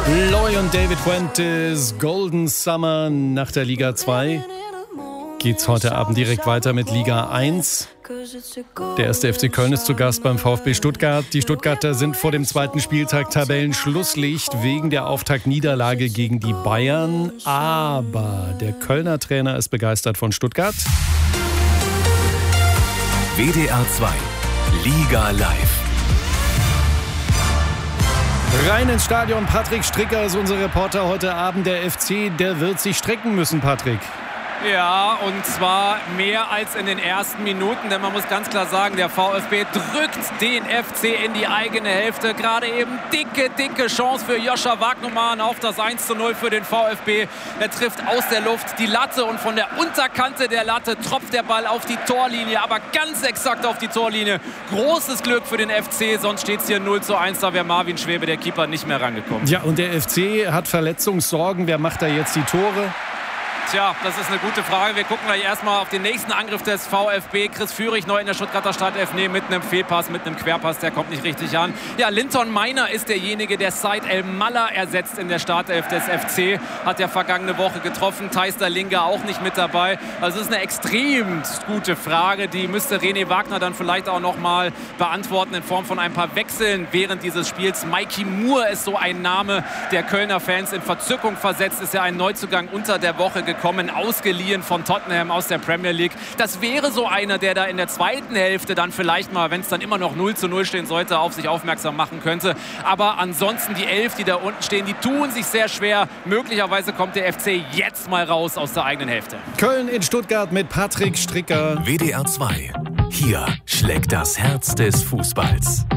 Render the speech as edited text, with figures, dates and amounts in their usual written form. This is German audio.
Loy und David Fuentes, Golden Summer. Nach der Liga 2 geht's heute Abend direkt weiter mit Liga 1. Der 1. FC Köln ist zu Gast beim VfB Stuttgart. Die Stuttgarter sind vor dem zweiten Spieltag Tabellenschlusslicht wegen der Auftaktniederlage gegen die Bayern. Aber der Kölner Trainer ist begeistert von Stuttgart. WDR 2 Liga Live. Rein ins Stadion. Patrick Stricker ist unser Reporter heute Abend. Der FC, der wird sich strecken müssen, Patrick. Ja, und zwar mehr als in den ersten Minuten, denn man muss ganz klar sagen, der VfB drückt den FC in die eigene Hälfte. Gerade eben dicke Chance für Joscha Wagnumann auf das 1:0 für den VfB. Er trifft aus der Luft die Latte und von der Unterkante der Latte tropft der Ball auf die Torlinie, aber ganz exakt auf die Torlinie. Großes Glück für den FC, sonst steht es hier 0:1. Da wäre Marvin Schwäbe, der Keeper, nicht mehr rangekommen. Ja, und der FC hat Verletzungssorgen. Wer macht da jetzt die Tore? Tja, das ist eine gute Frage. Wir gucken gleich erstmal auf den nächsten Angriff des VfB. Chris Führig neu in der Stuttgarter Startelf. Nee, mit einem Fehlpass, mit einem Querpass, der kommt nicht richtig an. Ja, Linton Meiner ist derjenige, der Said El-Mallah ersetzt in der Startelf des FC. Hat ja vergangene Woche getroffen. Thais Dalinga auch nicht mit dabei. Also es ist eine extrem gute Frage. Die müsste René Wagner dann vielleicht auch noch mal beantworten in Form von ein paar Wechseln während dieses Spiels. Mikey Moore ist so ein Name, der Kölner Fans in Verzückung versetzt. Ist ja ein Neuzugang unter der Woche gekommen, ausgeliehen von Tottenham aus der Premier League. Das wäre so einer, der da in der zweiten Hälfte dann vielleicht mal, wenn es dann immer noch 0:0 stehen sollte, auf sich aufmerksam machen könnte. Aber ansonsten die 11, die da unten stehen, die tun sich sehr schwer. Möglicherweise kommt der FC jetzt mal raus aus der eigenen Hälfte. Köln in Stuttgart mit Patrick Stricker. WDR 2. Hier schlägt das Herz des Fußballs.